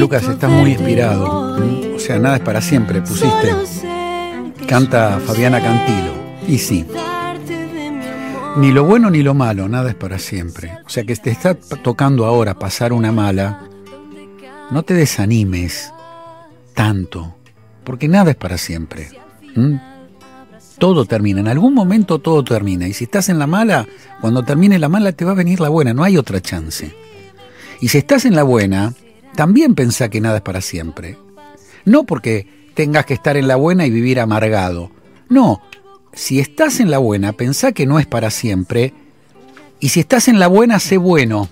Lucas, estás muy inspirado. O sea, nada es para siempre, pusiste. Canta Fabiana Cantilo. Y sí. Ni lo bueno ni lo malo, nada es para siempre. O sea, que te está tocando ahora pasar una mala, no te desanimes tanto, porque nada es para siempre. Todo termina, en algún momento todo termina. Y si estás en la mala, cuando termine la mala te va a venir la buena, no hay otra chance. Y si estás en la buena, también pensá que nada es para siempre. No porque tengas que estar en la buena y vivir amargado. No, si estás en la buena, pensá que no es para siempre. Y si estás en la buena, sé bueno.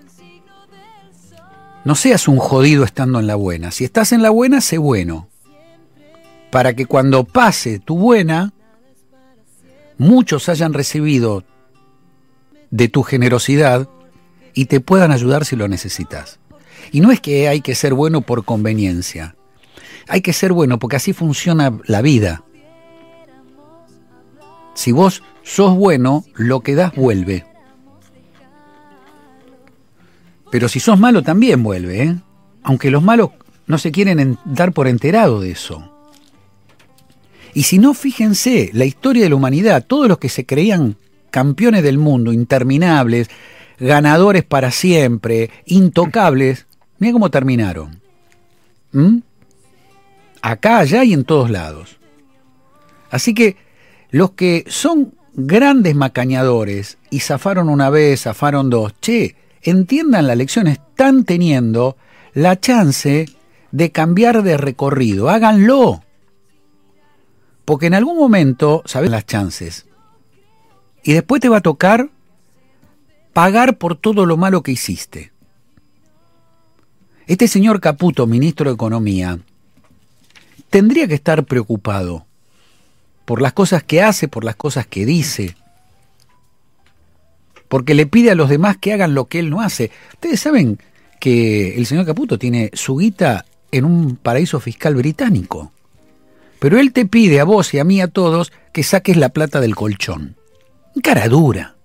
No seas un jodido estando en la buena. Si estás en la buena, sé bueno. Para que cuando pase tu buena, muchos hayan recibido de tu generosidad y te puedan ayudar si lo necesitas. Y no es que hay que ser bueno por conveniencia. Hay que ser bueno porque así funciona la vida. Si vos sos bueno, lo que das vuelve. Pero si sos malo también vuelve, ¿eh? Aunque los malos no se quieren dar por enterado de eso. Y si no, fíjense, la historia de la humanidad, todos los que se creían campeones del mundo, interminables, ganadores para siempre, intocables, mira cómo terminaron. Acá, allá y en todos lados. Así que los que son grandes macañadores y zafaron una vez, zafaron dos, entiendan la lección, están teniendo la chance de cambiar de recorrido, háganlo. Porque en algún momento, sabes las chances, y después te va a tocar pagar por todo lo malo que hiciste. Este señor Caputo, ministro de Economía, tendría que estar preocupado por las cosas que hace, por las cosas que dice, porque le pide a los demás que hagan lo que él no hace. Ustedes saben que el señor Caputo tiene su guita en un paraíso fiscal británico, pero él te pide a vos y a mí, a todos, que saques la plata del colchón. Cara dura.